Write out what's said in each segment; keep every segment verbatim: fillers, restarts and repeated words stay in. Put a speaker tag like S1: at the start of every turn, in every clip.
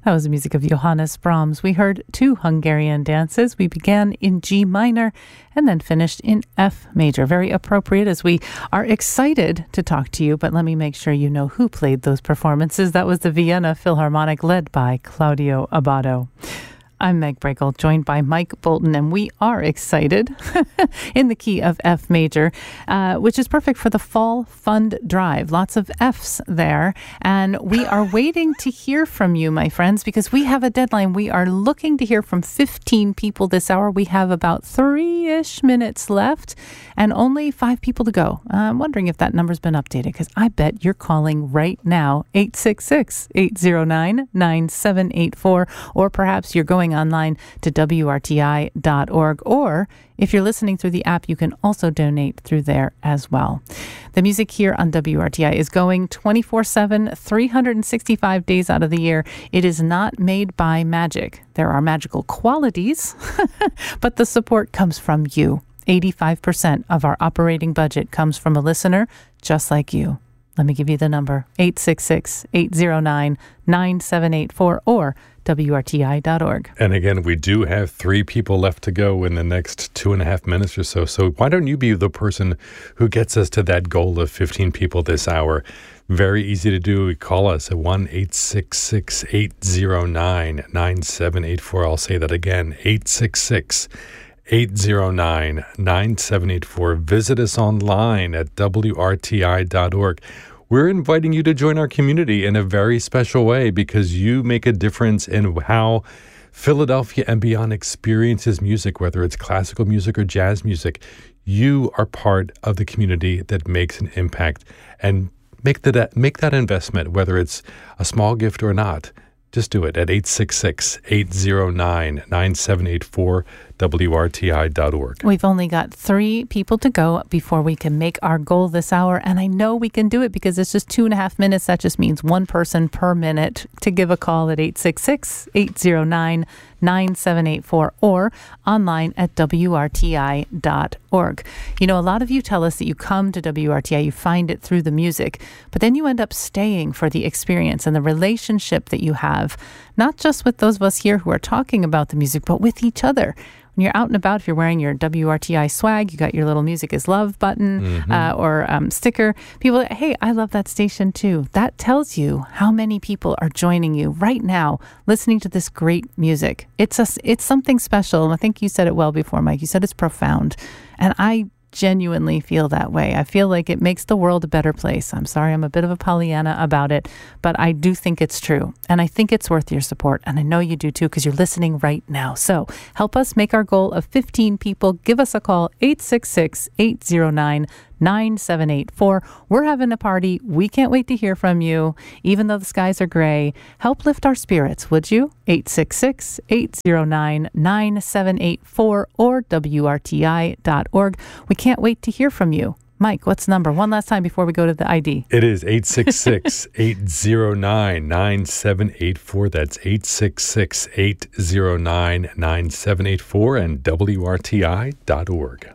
S1: That was the music of Johannes Brahms. We heard two Hungarian dances. We began in G minor and then finished in F major. Very appropriate as we are excited to talk to you, but let me make sure you know who played those performances. That was the Vienna Philharmonic led by Claudio Abbado. I'm Meg Brekel, joined by Mike Bolton, and we are excited in the key of F major, uh, which is perfect for the Fall Fund Drive. Lots of Fs there, and we are waiting to hear from you, my friends, because we have a deadline. We are looking to hear from fifteen people this hour. We have about three-ish minutes left, and only five people to go. I'm wondering if that number's been updated, because I bet you're calling right now, eight six six, eight zero nine, nine seven eight four, or perhaps you're going online to W R T I dot org, or if you're listening through the app, you can also donate through there as well. The music here on W R T I is going twenty-four seven, three hundred sixty-five days out of the year. It is not made by magic. There are magical qualities, but the support comes from you. eighty-five percent of our operating budget comes from a listener just like you. Let me give you the number, eight six six, eight zero nine, nine seven eight four, or W R T I dot org.
S2: And again, we do have three people left to go in the next two and a half minutes or so. So why don't you be the person who gets us to that goal of fifteen people this hour? Very easy to do. Call us at one eight six six, eight zero nine, nine seven eight four. I'll say that again, eight six six, eight zero nine, nine seven eight four. Visit us online at W R T I dot org. We're inviting you to join our community in a very special way because you make a difference in how Philadelphia and beyond experiences music, whether it's classical music or jazz music. You are part of the community that makes an impact, and make that, make that investment, whether it's a small gift or not. Just do it at eight six six, eight zero nine, nine seven eight four, W R T I dot org.
S1: We've only got three people to go before we can make our goal this hour, and I know we can do it because it's just two and a half minutes. That just means one person per minute to give a call at eight six six, eight zero nine, nine seven eight four or online at W R T I dot org. You know, a lot of you tell us that you come to W R T I, you find it through the music, but then you end up staying for the experience and the relationship that you have, not just with those of us here who are talking about the music, but with each other. When you're out and about, if you're wearing your W R T I swag, you got your little Music is Love button mm-hmm. uh, or um, sticker, people are, hey, I love that station too. That tells you how many people are joining you right now, listening to this great music. It's a, it's something special. And I think you said it well before, Mike. You said it's profound. And I genuinely feel that way. I feel like it makes the world a better place. I'm sorry, I'm a bit of a Pollyanna about it, but I do think it's true. And I think it's worth your support. And I know you do too, because you're listening right now. So help us make our goal of fifteen people. Give us a call, eight six six, eight zero nine, nine seven eight four. We're having a party. We can't wait to hear from you, even though the skies are gray. Help lift our spirits, would you? eight six six, eight zero nine, nine seven eight four or W R T I dot org. We can't wait to hear from you. Mike, what's the number? One last time before we go to the I D.
S2: It is eight six six, eight zero nine, nine seven eight four. That's eight six six, eight zero nine, nine seven eight four and W R T I dot org.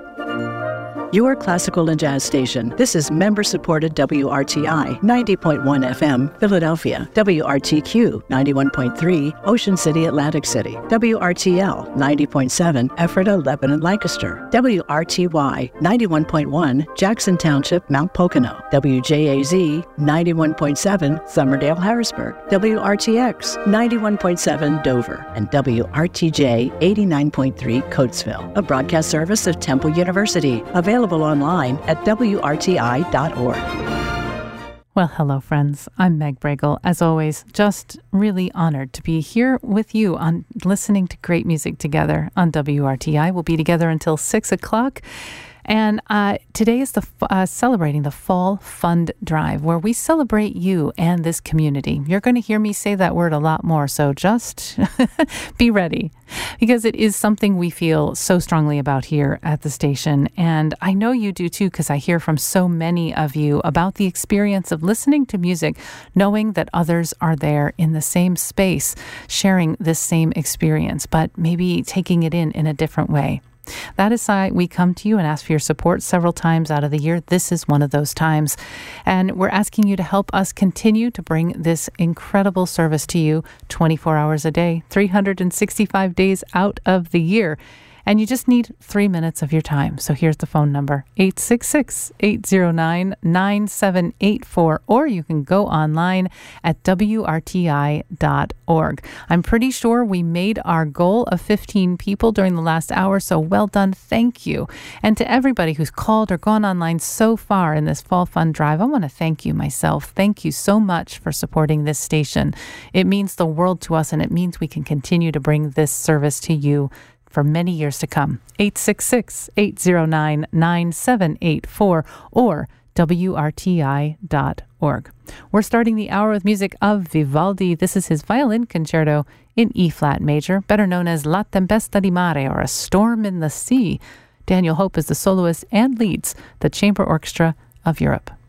S3: Your classical and jazz station. This is member-supported W R T I, ninety point one F M, Philadelphia. W R T Q, ninety-one point three, Ocean City, Atlantic City. W R T L, ninety point seven, Ephrata, Lebanon, Lancaster. W R T Y, ninety-one point one, Jackson Township, Mount Pocono. W J A Z, ninety-one point seven, Somerdale, Harrisburg. W R T X, ninety-one point seven, Dover. And W R T J, eighty-nine point three, Coatesville. A broadcast service of Temple University. Available online at W R T I dot org.
S1: Well, hello, friends. I'm Meg Brekel. As always, just really honored to be here with you on listening to great music together on W R T I. We'll be together until six o'clock. And uh, today is the uh, celebrating the Fall Fund Drive, where we celebrate you and this community. You're going to hear me say that word a lot more, so just be ready, because it is something we feel so strongly about here at the station. And I know you do too, because I hear from so many of you about the experience of listening to music, knowing that others are there in the same space, sharing this same experience, but maybe taking it in in a different way. That is why we come to you and ask for your support several times out of the year. This is one of those times. And we're asking you to help us continue to bring this incredible service to you twenty-four hours a day, three hundred sixty-five days out of the year. And you just need three minutes of your time. So here's the phone number, eight six six, eight zero nine, nine seven eight four, or you can go online at W R T I dot org. I'm pretty sure we made our goal of fifteen people during the last hour, so well done. Thank you. And to everybody who's called or gone online so far in this Fall Fund Drive, I want to thank you myself. Thank you so much for supporting this station. It means the world to us, and it means we can continue to bring this service to you for many years to come. eight six six, eight zero nine, nine seven eight four or W R T I dot org. We're starting the hour with music of Vivaldi. This is his violin concerto in E-flat major, better known as La Tempesta di Mare, or A Storm in the Sea. Daniel Hope is the soloist and leads the Chamber Orchestra of Europe.